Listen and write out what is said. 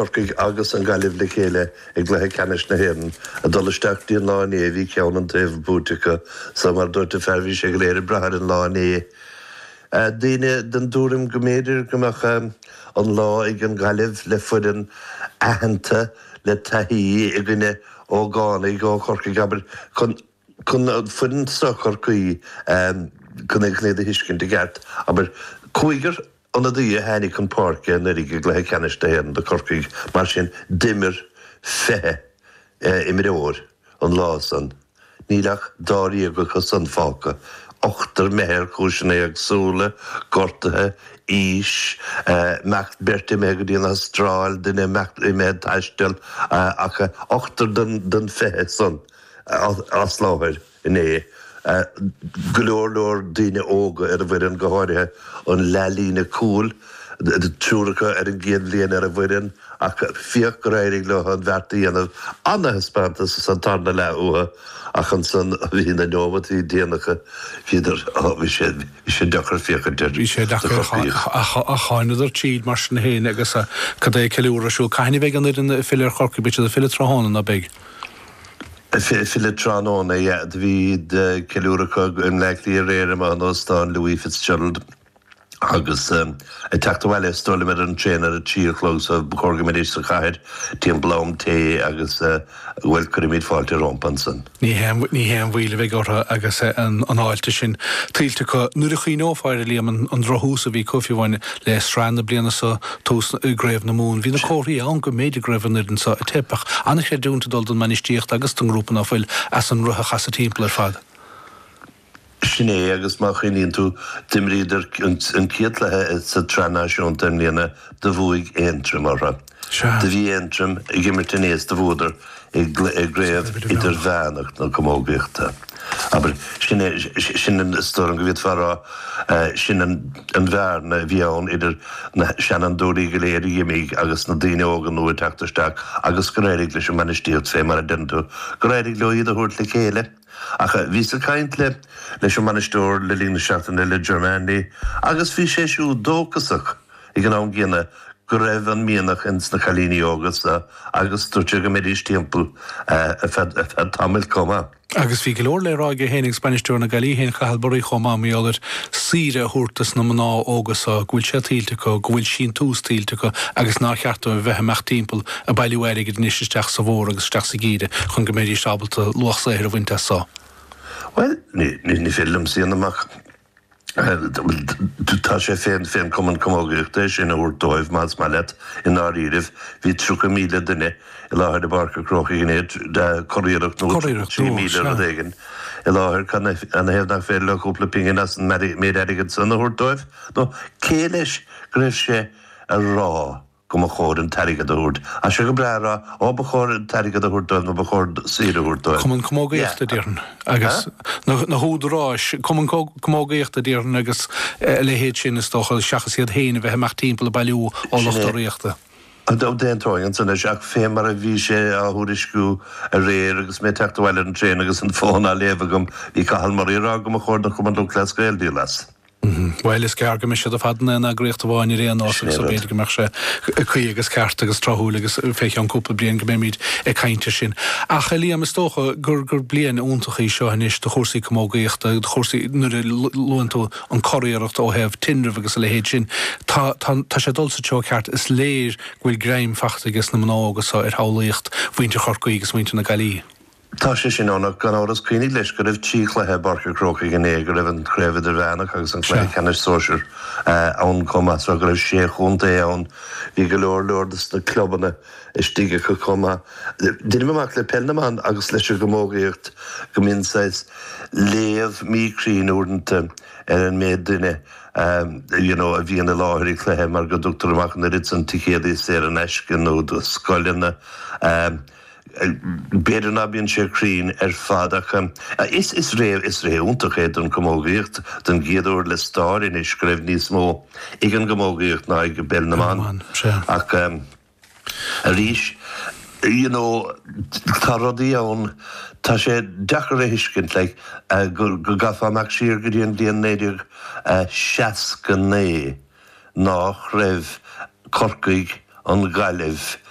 corcaigh agus an galibh le chéile ag lethe canis na héan a dolisteach díon láné bhí ceann an taobh bútecha sa mar dúirta ferbhí sé go léir brethir an láné. Daine den dúrim go méidir gomach an lá ag an galibh le fuidan aitheanta le taithí i gine ó gána go corcaigh aber chun fuidan sa corcaigh chun ag gnéad a hiiscin de gceart, aber cúigear an a dí a hánig an párca na ríige le canis na héan de corcaigh mar sin dimir fethe imir óir an lásan. Nílach dáí go chus an fáca. Ochtar meher cúisina ag súla, gortathe, ís, mecht berti me go dtíana Astráil, duine mecht i méid taistil, acha ochtar den fethe son as láthir in é. Glór daine óga ar a bhfuirin go háirithe an lelína cúl, de trúracha ar an géad líon ar a bhfuirin, ach fioch go réirig le an bhert dhéanamh anna hispántas san tarna le uha, ach an san bhí na nómatí déanacha híidir bhí sé dechar fiocha deir. Bhí sé dechar a cháinadar tíd mar sin héin agus a cad é ceúrasú. Caithna bheith an idir filir chorca bit a filir tráhána na beg. Filir tránána, bhí de ceúracha an leiclí réir am an Ostáin Louis Fitzgerald agus teachta bhile stola mar an trénar a tíorchlós a chorga méid sa chaid tíon blám té agus bhfuil chuimid fáilte rompansan. Ní héan bhíle bheith gortha agus an áilte sin trílte chu nuair a chuí nófáir líam an drothús a bhí cofiúhaine le srána bliana sa tús gréibh na mún. Bhí na choirí an go méidir gréibhan an sa tepach. Anna sé dúnta dul an manistíocht agus an grúpan á bhfuil as an rutha chas a timppla ar fad. Sinné agus má chuoíonn tú dimríidir an ciatlathe sa tranaisiúnta líana de bhuaigh éintrim arra. De bhí éintrim i gimmirta néas de bhúdar i gréibh idir bheannacht na comógaíochta. Aber sin an stóran go bhíad farrá sin an bhearna bhí ann idir sean dúirí go léir dhimigh agus na daine ógan nuair teachtarsteach agus go réirig leis an manistíocht fé mar a denú. Go réirig le iad a thuirt le chéile. Acha bhí sa caint leis an manistóir le lína seachtainna le Germany agus bhí sé siú dócasach i gan an gcéanna go raibh an míonach ins na chalíní ógas agus dúirte go méidís timppla a fed tamil comá. Agus bhí go leor le ráige hénig Spanisteúir na galí héin chahalbarí chomá míolir síre thuirtas na mná ógas a gúil sé tíltecha, gúil sin tús tíltecha agus ná cheartta a bheitthe mecht timppla a bailúéig go níisisteach sa bhór agus teach sa gíide chun go méidir sábalta luachsair a bhainte sa. Well, ní film síana amach. Tá sé féin cuman comógaíochta sin a bhúr dóibh más má leit in áíirih hí 3,000 duine i láthir de barca crocha gnéad de choíireacht nó 3,000 a dhéigen. I láthir anna héamh nach féile leúpla pingin as an méid aigad san a bhúr dóibh. No, céiles go raibh sé a rá go a chóir an tairigad a húrt. A sé go brera ó ba chóir an tairigad a húrtáil nó ba chóir sír a húrtáil. Cumann comógaíochta díorn agus na húdráis cumann comógaíochta díorn agus le héad sin is tóchail seachas iad héine bheith meach timppla bailú ólachtaríochta. A dá déantóin sanna seach fé mar a bhí sé a thuriscú a réir agus mé teachta bhile an tréin agus an fóna lévagum í cahal marí rá go a chóir na cumann do clascaildí las. Weil is cearga me siad a fadna na gréocht bháin réon nása so béidir go mar sé chuí agus ceart agus trothúil agus féiche an cúpla blion go méid ag cainte sin. A chalíam is tócha gur blion úntachaí seo hanis de chósaí comógaíochta, de chósaí nuair luantú an choíireacht ó hebh tinrih agus le héad sin. Tá sé dulsa teo ceart is léir bhfuil greim fachta agus na mná agus ar hálaíocht bhainte chorcaí agus bhainte na galí. Tá sé sin annach gan áras cuoine leis go raibh tíchlathe barca crocha gné go raibh an chréibh ar bheannach agus an chléir ceannis sóisiir ann comá so go raibh sé chunta ann bhí go leordas na clubbanna is tíige chu comá. Duine amach le pennaán agus leis go mógaíocht go minsáis léamh mícrín údanta ar an méid duine a bhí na láthairí chluthe mar go dúachtar amach na rit an tichéadaí sé an eiscin nó do scoileanna beidir na bíonn sé crín ar fadacha. Is ré úntachéad an comógaíocht den géadúir le stáir in is greibh níos mó ag an comógaíocht ná ag bell na man. Ach a rís, tá rodí ann tá sé dechar a hiiscint le go gafaach siar go dtíon blion néidir 69 nach raibh corcaigh an galibh